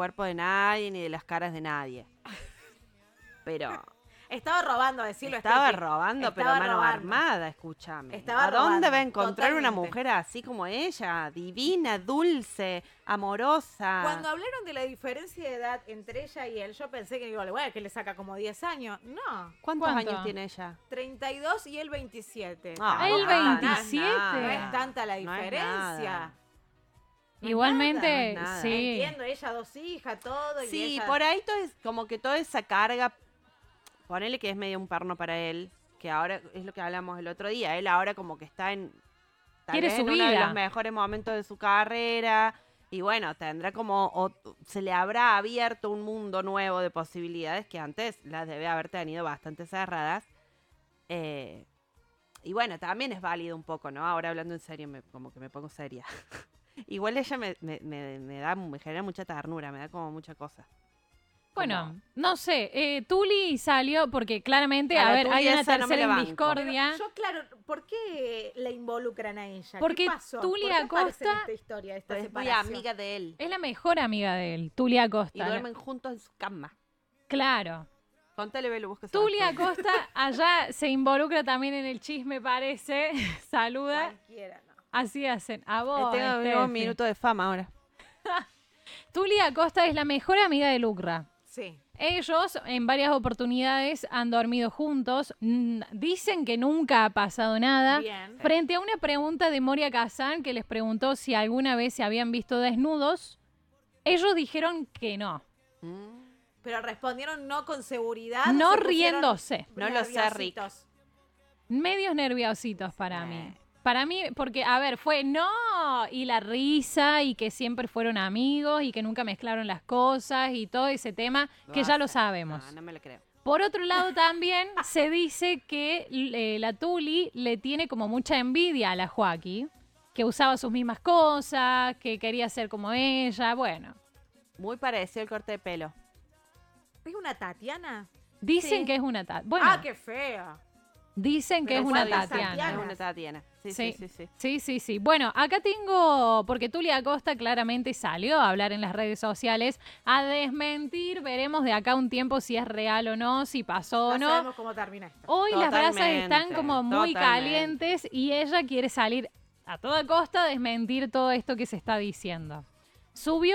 cuerpos de nadie ni de las caras de nadie. Pero... Estaba robando, decirlo. Estaba robando, pero a mano armada, escúchame. ¿A dónde va a encontrar una mujer así como ella? Divina, dulce, amorosa. Cuando hablaron de la diferencia de edad entre ella y él, yo pensé que digo, bueno, que le saca como 10 años. No. ¿Cuántos años tiene ella? 32 y él 27. ¿El 27? No es tanta la diferencia. Igualmente, sí. Entiendo, ella 2 hijas, todo. Sí, y ella... por ahí todo es como que toda esa carga, ponele que es medio un perno para él, que ahora es lo que hablamos el otro día, él ahora como que está en, quiere su uno vida. de los mejores momentos de su carrera, y bueno, tendrá como, se le habrá abierto un mundo nuevo de posibilidades que antes las debe haber tenido bastante cerradas. Y bueno, también es válido un poco, ¿no? Ahora hablando en serio, como que me pongo seria. Igual ella me genera mucha ternura, me da como mucha cosa. Bueno, no sé, Tuli salió porque claramente, a ver, hay una tercera en discordia. Yo, claro, ¿por qué la involucran a ella? Porque ¿Qué pasó? Tuli Acosta Acosta es muy amiga de él. Es la mejor amiga de él, Tuli Acosta. Y duermen juntos en su cama. Claro. Contale, Belu, busca. Tuli Acosta allá se involucra también en el chisme, parece. Saluda. Cualquiera, no. Así hacen. A vos. Tengo un minuto de fama ahora. Tuli Acosta es la mejor amiga de Lucra. Sí. Ellos en varias oportunidades han dormido juntos. Dicen que nunca ha pasado nada. Bien. Frente a una pregunta de Moria Kazan que les preguntó si alguna vez se habían visto desnudos, ellos dijeron que no. Pero respondieron no con seguridad. No riéndose. No lo sé, Rick. Medios nerviositos para mí. Para mí, porque, a ver, fue no, y la risa, y que siempre fueron amigos, y que nunca mezclaron las cosas, y todo ese tema, que ya lo sabemos. No me lo creo. Por otro lado, también se dice que la Tuli le tiene como mucha envidia a la Joaquí, que usaba sus mismas cosas, que quería ser como ella, bueno. Muy parecido el corte de pelo. ¿Es una Tatiana? Dicen que es una Tatiana. Bueno, qué fea. Dicen que es una Tatiana. Es una Tatiana. Sí. Bueno, acá tengo, porque Tuli Acosta claramente salió a hablar en las redes sociales, a desmentir, veremos de acá un tiempo si es real o no, si pasó o no. No sabemos cómo termina esto. Hoy las brasas están como muy calientes y ella quiere salir a toda costa a desmentir todo esto que se está diciendo. Subió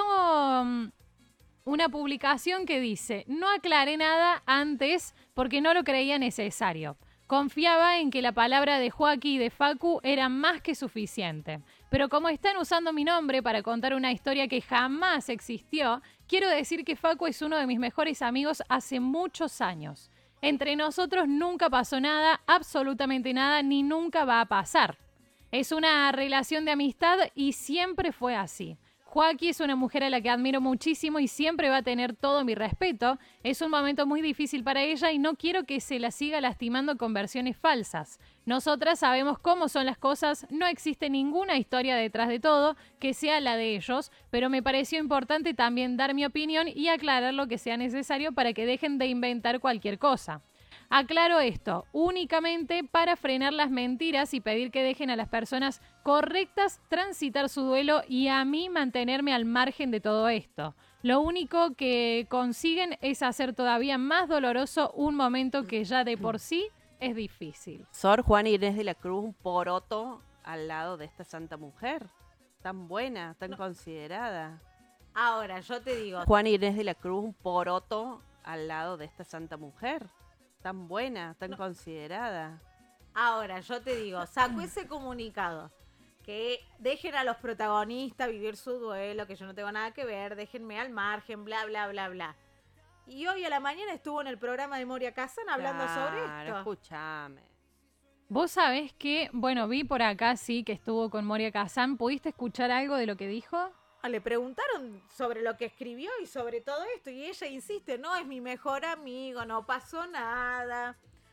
una publicación que dice, no aclaré nada antes porque no lo creía necesario. Confiaba en que la palabra de Joaquín y de Facu era más que suficiente. Pero como están usando mi nombre para contar una historia que jamás existió, quiero decir que Facu es uno de mis mejores amigos hace muchos años. Entre nosotros nunca pasó nada, absolutamente nada, ni nunca va a pasar. Es una relación de amistad y siempre fue así. Joaquín es una mujer a la que admiro muchísimo y siempre va a tener todo mi respeto. Es un momento muy difícil para ella y no quiero que se la siga lastimando con versiones falsas. Nosotras sabemos cómo son las cosas, no existe ninguna historia detrás de todo que sea la de ellos, pero me pareció importante también dar mi opinión y aclarar lo que sea necesario para que dejen de inventar cualquier cosa. Aclaro esto, únicamente para frenar las mentiras y pedir que dejen a las personas correctas transitar su duelo y a mí mantenerme al margen de todo esto. Lo único que consiguen es hacer todavía más doloroso un momento que ya de por sí es difícil. Sor Juana Inés de la Cruz, un poroto al lado de esta santa mujer, tan buena, tan considerada. Ahora, yo te digo... Juana Inés de la Cruz, un poroto al lado de esta santa mujer. Tan buena, tan considerada. Ahora, yo te digo, sacó ese comunicado, que dejen a los protagonistas vivir su duelo, que yo no tengo nada que ver, déjenme al margen, bla, bla, bla, bla. Y hoy a la mañana estuvo en el programa de Moria Kazan hablando sobre esto. Escúchame. Vos sabés que, bueno, vi por acá, sí, que estuvo con Moria Kazan. ¿Pudiste escuchar algo de lo que dijo? Le preguntaron sobre lo que escribió y sobre todo esto, y ella insiste, no, es mi mejor amigo, no pasó nada.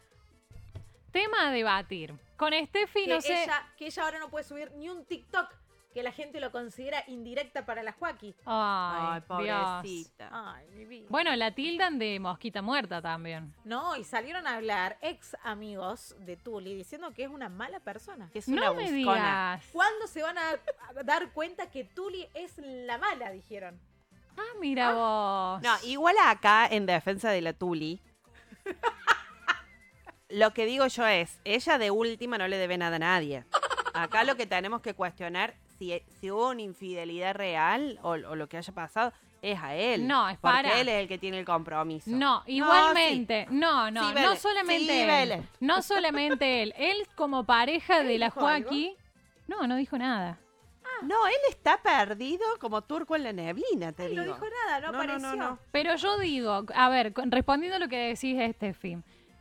Tema a debatir. Con Steffi, no sé... Que ella ahora no puede subir ni un TikTok, que la gente lo considera indirecta para la Joaquí. Ay, pobrecita. Ay, mi vida. Bueno, la tildan de mosquita muerta también. No, y salieron a hablar ex amigos de Tuli diciendo que es una mala persona. Que es una no me buscona. digas. ¿Cuándo se van a dar cuenta que Tuli es la mala? Dijeron. Ah, mira vos. No, igual acá, en defensa de la Tuli, lo que digo yo es, ella de última no le debe nada a nadie. Acá lo que tenemos que cuestionar si hubo una infidelidad real o lo que haya pasado es a él. No, es porque para. él es el que tiene el compromiso. No, igualmente. Sí. No, Sí, no Vélez. solamente Sí, él. Vélez. No solamente él. Él como pareja de la dijo Joaquín. No dijo nada. No, él está perdido como turco en la neblina, te Ay, digo. no dijo nada, no apareció. No. Pero yo digo, a ver, respondiendo a lo que decís, Steffi,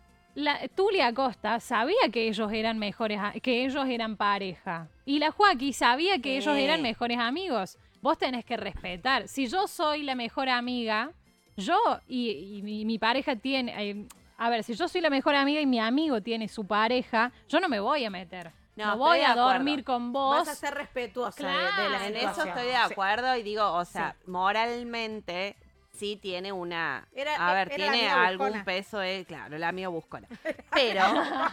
Tulia Acosta sabía que ellos eran que ellos eran pareja. Y la Joaquín sabía que ellos eran mejores amigos. Vos tenés que respetar. Si yo soy la mejor amiga, yo y mi pareja tiene... a ver, si yo soy la mejor amiga y mi amigo tiene su pareja, yo no me voy a meter. No voy estoy a de acuerdo. dormir con vos. Vas a ser respetuosa de la En situación. eso estoy de acuerdo y digo, o sea, moralmente sí tiene una... Era a ver, la tiene amiga algún buscona. peso, claro, la amiga buscona. Pero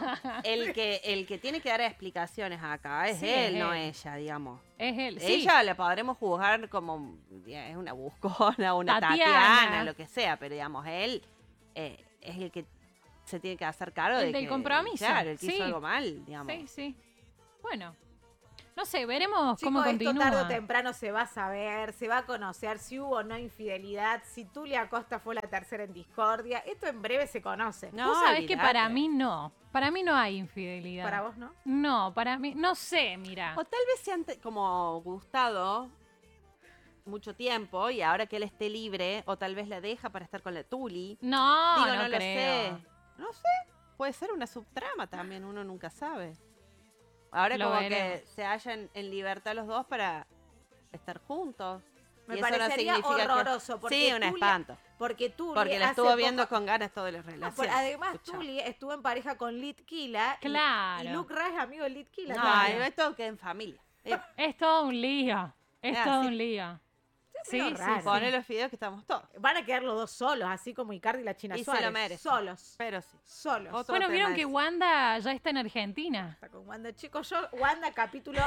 el que tiene que dar explicaciones acá es Sí, él, es no él. ella, digamos. Es él. Sí. Ella la podremos juzgar como es una buscona, una Tatiana. Tatiana, lo que sea, pero digamos, él es el que se tiene que hacer cargo El de del que, compromiso. claro, el que Sí. hizo algo mal, digamos. Sí. Bueno, no sé, veremos cómo Chicos, esto continúa. tarde o temprano se va a saber, se va a conocer si hubo o no infidelidad, si Tulia Acosta fue la tercera en discordia. Esto en breve se conoce. No, Vos sabés que olvidate. para mí no. Para mí no hay infidelidad. Para vos, ¿no? No, para mí, no sé, mira. O tal vez se han como gustado mucho tiempo y ahora que él esté libre, o tal vez la deja para estar con la Tuli. No, Digo, no no lo creo. sé. No sé, puede ser una subtrama también, uno nunca sabe. Ahora Lo como veremos. que se hallan en libertad los dos para estar juntos. Me Y eso no parecería significa que- horroroso. Porque Sí, un Tulia- espanto. Porque Tuli Porque la hace estuvo poco- viendo con ganas todas las Ah, relaciones. además, Escuchá. Tuli estuvo en pareja con Litquila. Claro. Y Luke Ra es amigo de Litquila. No, también. esto queda en familia. Es todo un lío. Es Ah, todo sí. un lío. Sí, medio sí, raro. sí. Poné los videos que estamos todos. Van a quedar los dos solos, así como Icardi y la China Y se Suárez. lo merecen. Solos. Pero sí. Solos. Otro Bueno, tema vieron es- que Wanda ya está en Argentina. Está con Wanda. Chicos, Wanda capítulo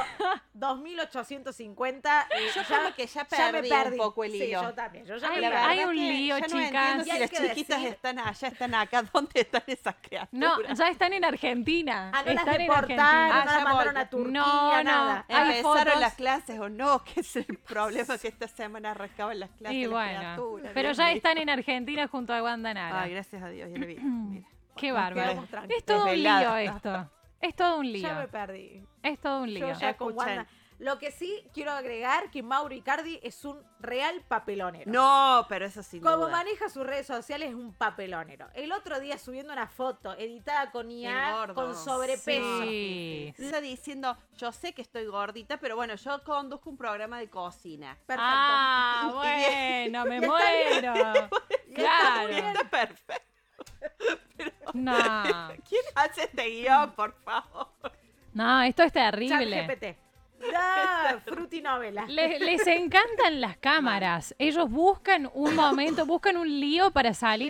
2850. Yo como que ya perdí un poco el Sí, hilo. yo también. Yo ya Ay, me La perdí. hay verdad un que lío, ya no chicas. entiendo Y si hay las que chiquitas decir- están allá, están acá. ¿Dónde están esas criaturas? No, ya están en Argentina. Ah, no las están en deportaron, Argentina. no Ah, las ya mandaron voy. a Turquía, No, no. nada. Hay ¿Empezaron fotos. las clases o no? Que es el problema que esta semana arrancaban las clases. Y las bueno, criaturas, pero Dios ya mío. están en Argentina junto a Wanda Nara. Ay, gracias a Dios, ya lo vi. Mira. Qué Nos bárbaro. quedamos tranquilos. Es todo un lío Desvelada. esto. Es todo un lío. Ya me perdí. Es todo un lío. Yo ya con Escuchen. Wanda. Lo que sí quiero agregar que Mauro Icardi es un real papelonero. No, pero eso sin Como duda. maneja sus redes sociales es un papelonero. El otro día subiendo una foto editada con IA gordo. con sobrepeso. Sí. Está diciendo, yo sé que estoy gordita, pero bueno, yo conduzco un programa de cocina. Perfecto. Ah, bueno, me muero. Claro. Está perfecto. No, ¿Quién hace este guión, por favor? no, esto es Chat terrible. GPT. Da, frutinovela. Les encantan las cámaras. Ellos buscan un momento, buscan un lío para salir